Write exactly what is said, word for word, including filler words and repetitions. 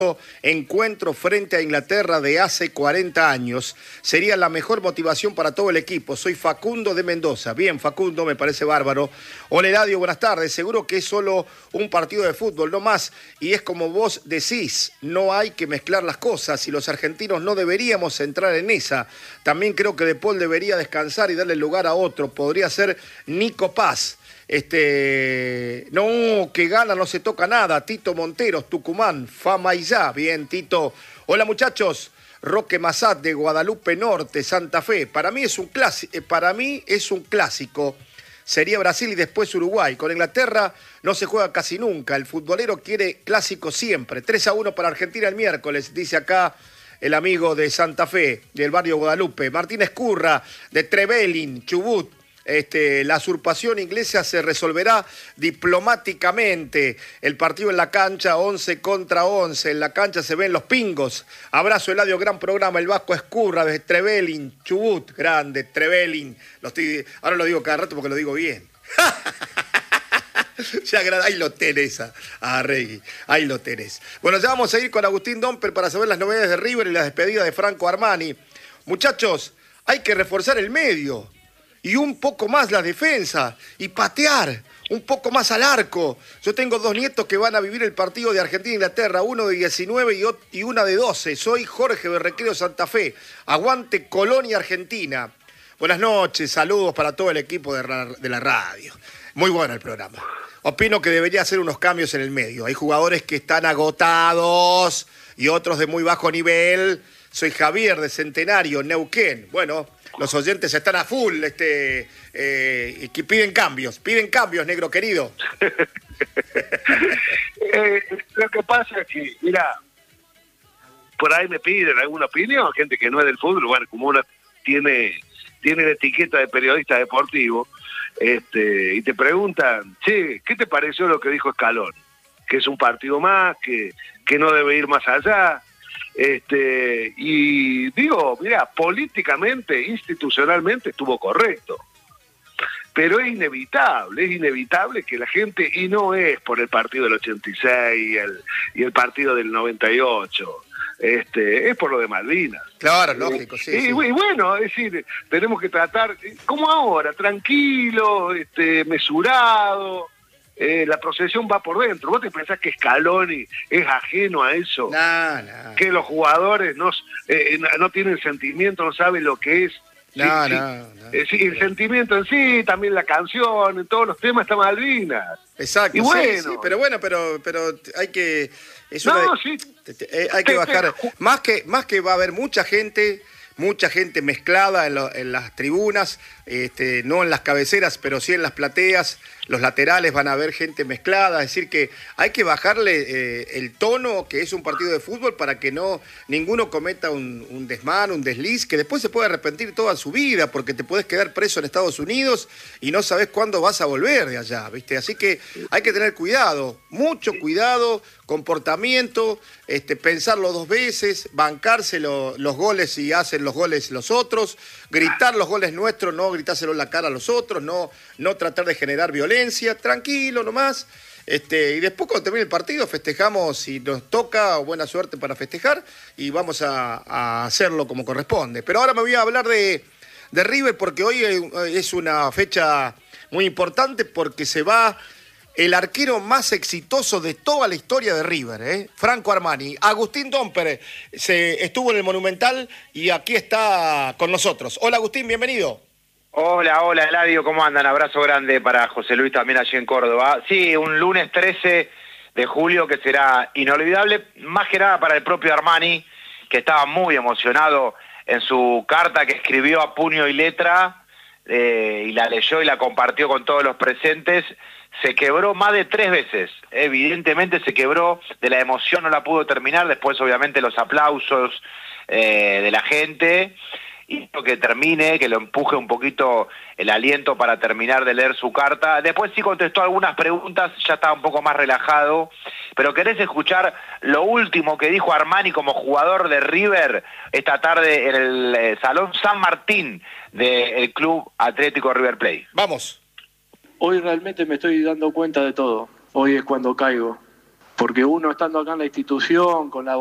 encuentro frente a Inglaterra de hace cuarenta años sería la mejor motivación para todo el equipo. Soy Facundo de Mendoza. Bien, Facundo, me parece bárbaro. Hola, Eladio, buenas tardes. Seguro que es solo un partido de fútbol, no más. Y es como vos decís, no hay que mezclar las cosas y los argentinos no deberíamos entrar en esa. También creo que De Paul debería descansar y darle lugar a otro. Podría ser Nico Paz. Este, no, que gana, no se toca nada. Tito Monteros, Tucumán, Fama y ya. Bien, Tito. Hola, muchachos. Roque Massat de Guadalupe Norte, Santa Fe. Para mí es un clásico. Para mí es un clásico. Sería Brasil y después Uruguay. Con Inglaterra no se juega casi nunca. El futbolero quiere clásico siempre. tres a uno para Argentina el miércoles, dice acá el amigo de Santa Fe, del barrio Guadalupe. Martín Escurra, de Trevelin, Chubut. Este, la usurpación inglesa se resolverá diplomáticamente. El partido en la cancha, once contra once. En la cancha se ven los pingos. Abrazo, Eladio, gran programa. El Vasco Escurra desde Trevelin, Chubut. Grande, Trevelin. Lo estoy, ahora lo digo cada rato porque lo digo bien. Ya, ahí lo tenés a, a Regui, ahí lo tenés. Bueno, ya vamos a ir con Agustín Domper para saber las novedades de River y la despedida de Franco Armani. Muchachos, hay que reforzar el medio. Y un poco más la defensa, y patear un poco más al arco. Yo tengo dos nietos que van a vivir el partido de Argentina-Inglaterra, uno de diecinueve y una de doce. Soy Jorge de Recreo Santa Fe. Aguante Colonia, Argentina. Buenas noches, saludos para todo el equipo de, de la radio. Muy bueno el programa. Opino que debería hacer unos cambios en el medio. Hay jugadores que están agotados y otros de muy bajo nivel. Soy Javier de Centenario, Neuquén. Bueno, los oyentes están a full, este, eh, que piden cambios, piden cambios, negro querido. eh, lo que pasa es que, mira, por ahí me piden alguna opinión, gente que no es del fútbol, bueno, como uno tiene, tiene la etiqueta de periodista deportivo, este, y te preguntan, che, ¿qué te pareció lo que dijo Scaloni? Que es un partido más, que, que no debe ir más allá. Este, y digo, mira, políticamente, institucionalmente estuvo correcto, pero es inevitable, es inevitable que la gente, y no es por el partido del ochenta y seis y el, y el partido del noventa y ocho, este, es por lo de Malvinas. Claro, lógico, sí, y, sí. Y bueno, es decir, tenemos que tratar, como ahora, tranquilo, este, mesurado. Eh, la procesión va por dentro. ¿Vos te pensás que Scaloni es ajeno a eso? No, no. Que los jugadores no, eh, no tienen sentimiento, no saben lo que es. No, sí, no, sí, no. Eh, sí, el sentimiento en sí, también la canción, en todos los temas está Malvinas. Exacto, y bueno, sí, sí, pero bueno, pero, pero hay que... Es no, una, sí. eh, hay que bajar. Más que, más que va a haber mucha gente... Mucha gente mezclada en, lo, en las tribunas, este, no en las cabeceras, pero sí en las plateas, los laterales van a haber gente mezclada, es decir que hay que bajarle eh, el tono que es un partido de fútbol para que no ninguno cometa un, un desmán, un desliz, que después se puede arrepentir toda su vida, porque te puedes quedar preso en Estados Unidos y no sabes cuándo vas a volver de allá, ¿viste? Así que hay que tener cuidado, mucho cuidado, comportamiento, este, pensarlo dos veces, bancarse lo, los goles si hacen los goles los otros, gritar los goles nuestros, no gritárselo en la cara a los otros, no, no tratar de generar violencia, tranquilo nomás. Este, y después cuando termine el partido festejamos si nos toca, buena suerte para festejar, y vamos a, a hacerlo como corresponde. Pero ahora me voy a hablar de, de River porque hoy es una fecha muy importante porque se va el arquero más exitoso de toda la historia de River, ¿eh? Franco Armani. Agustín Domper se estuvo en el Monumental y aquí está con nosotros. Hola Agustín, bienvenido. Hola, hola Eladio, ¿cómo andan? Abrazo grande para José Luis también allí en Córdoba. Sí, un lunes trece de julio que será inolvidable, más que nada para el propio Armani, que estaba muy emocionado en su carta que escribió a puño y letra, eh, y la leyó y la compartió con todos los presentes. Se quebró más de tres veces, evidentemente se quebró, de la emoción no la pudo terminar, después obviamente los aplausos eh, de la gente, y que termine, que lo empuje un poquito el aliento para terminar de leer su carta. Después sí contestó algunas preguntas, ya estaba un poco más relajado, pero ¿querés escuchar lo último que dijo Armani como jugador de River esta tarde en el eh, Salón San Martín del Club Atlético River Plate? Vamos. Hoy realmente me estoy dando cuenta de todo. Hoy es cuando caigo. porque uno estando acá en la institución, con la